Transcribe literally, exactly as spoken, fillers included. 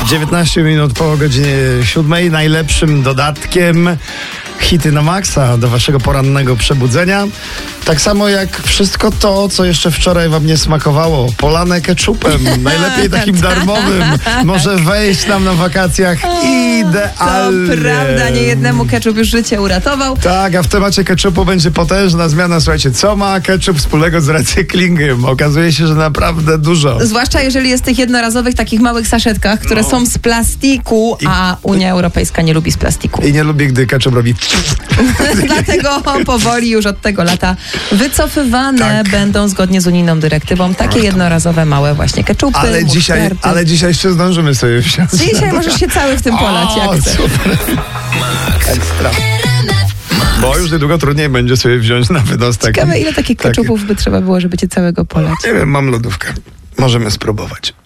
dziewiętnaście minut po godzinie siódmej. Najlepszym dodatkiem hity na maksa do waszego porannego przebudzenia. Tak samo jak wszystko to, co jeszcze wczoraj wam nie smakowało. Polane ketchupem, najlepiej takim darmowym. Może wejść nam na wakacjach idealnie. To prawda, niejednemu ketchup już życie uratował. Tak, a w temacie ketchupu będzie potężna zmiana. Słuchajcie, co ma ketchup wspólnego z recyklingiem? Okazuje się, że naprawdę dużo. Zwłaszcza jeżeli jest w tych jednorazowych, takich małych saszetkach, które no. są z plastiku, a Unia Europejska nie lubi z plastiku. I nie lubi, gdy ketchup robi... Dlatego powoli już od tego lata wycofywane tak. będą zgodnie z unijną dyrektywą takie jednorazowe, małe właśnie ketchupy, ale dzisiaj, ale dzisiaj jeszcze zdążymy sobie wsiąść. Dzisiaj możesz się cały w tym polać, o, jak chcesz. Super. Ekstra. Bo już niedługo trudniej będzie sobie wziąć na wynos taki. Ciekawe, ile takich ketchupów by trzeba było, żeby cię całego polać. Nie wiem, mam lodówkę. Możemy spróbować.